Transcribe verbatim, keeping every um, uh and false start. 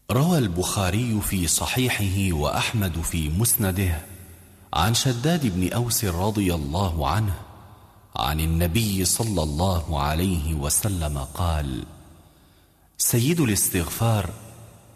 روى البخاري في صحيحه وأحمد في مسنده عن شداد بن أوس رضي الله عنه عن النبي صلى الله عليه وسلم قال: سيد الاستغفار